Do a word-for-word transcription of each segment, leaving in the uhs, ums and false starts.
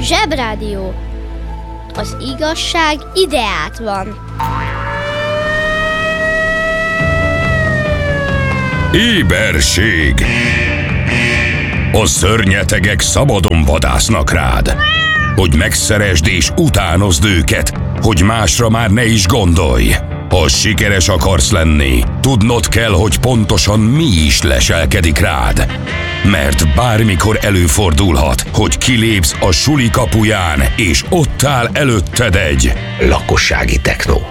Zsebrádió. Az igazság ide át van. Éberség! A szörnyetegek szabadon vadásznak rád, hogy megszeresd és utánozd őket, hogy másra már ne is gondolj. Ha sikeres akarsz lenni, tudnod kell, hogy pontosan mi is leselkedik rád. Mert bármikor előfordulhat, hogy kilépsz a suli kapuján, és ott áll előtted egy lakossági technó.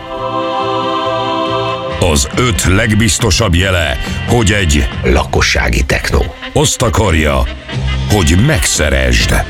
Az öt legbiztosabb jele, hogy egy lakossági technó azt akarja, hogy megszeresd.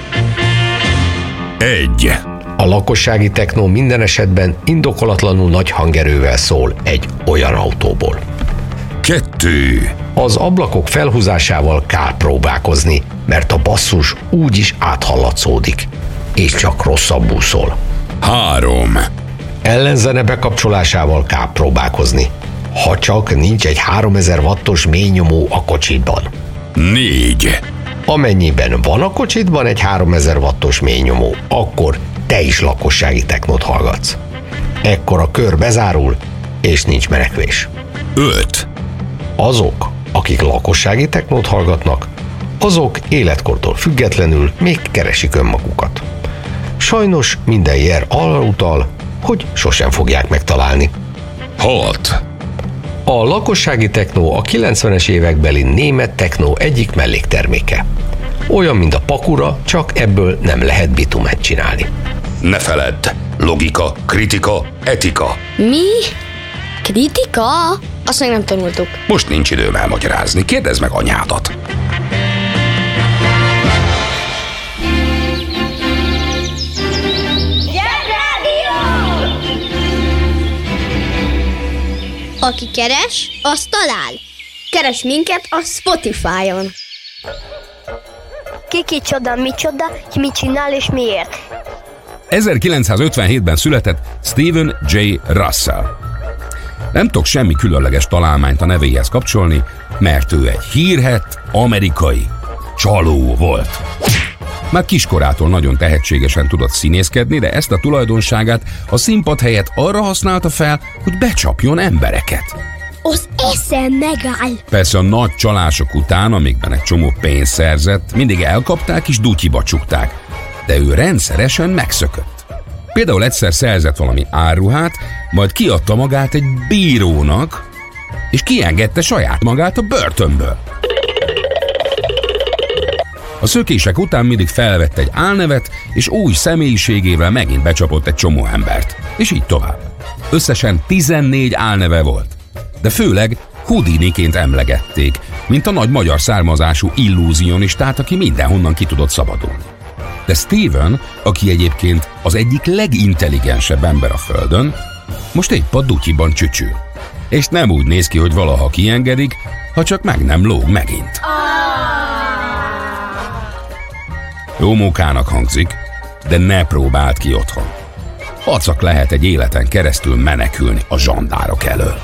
Egy. A lakossági technó minden esetben indokolatlanul nagy hangerővel szól egy olyan autóból. Kettő. Az ablakok felhúzásával kell próbálkozni, mert a basszus úgyis áthallatszódik, és csak rosszabbul szól. Három. Ellenzene bekapcsolásával kell próbálkozni, ha csak nincs egy háromezer wattos mélynyomó a kocsidban. Négy. Amennyiben van a kocsidban egy háromezer wattos mélynyomó, akkor te is lakossági technót hallgatsz. Ekkor a kör bezárul, és nincs menekvés. Öt. Azok, akik lakossági technót hallgatnak, azok életkortól függetlenül még keresik önmagukat. Sajnos minden jel arra utal, hogy sosem fogják megtalálni. Hat. A lakossági technó a kilencvenes évekbeli német technó egyik mellékterméke. Olyan, mint a pakura, csak ebből nem lehet bitumet csinálni. Ne feledd, logika, kritika, etika. Mi? Kritika? Azt még nem tanultuk. Most nincs időm elmagyarázni, kérdezd meg anyádat. Aki keres, az talál. Keres minket a Spotify-on. Ki kicsoda, micsoda, ki mit csinál és miért. ezerkilencszázötvenhétben született Stephen J. Russell. Nem tudok semmi különleges találmányt a nevéhez kapcsolni, mert ő egy hírhedt amerikai csaló volt. Már kiskorától nagyon tehetségesen tudott színészkedni, de ezt a tulajdonságát a színpad helyett arra használta fel, hogy becsapjon embereket. Az eszem megáll. Persze a nagy csalások után, amikben egy csomó pénzt szerzett, mindig elkapták és dutyiba csukták, de ő rendszeresen megszökött. Például egyszer szerzett valami áruhát, majd kiadta magát egy bírónak, és kiengedte saját magát a börtönből. A szökések után mindig felvett egy álnevet, és új személyiségével megint becsapott egy csomó embert. És így tovább. Összesen tizennégy álneve volt. De főleg Houdiniként emlegették, mint a nagy magyar származású illúzionistát, aki mindenhonnan ki tudott szabadulni. De Steven, aki egyébként az egyik legintelligensebb ember a földön, most épp a dutyiban csücsül. És nem úgy néz ki, hogy valaha kiengedik, ha csak meg nem lóg megint. Jó mókának hangzik, de ne próbáld ki otthon. Hacak lehet egy életen keresztül menekülni a zsandárok elől.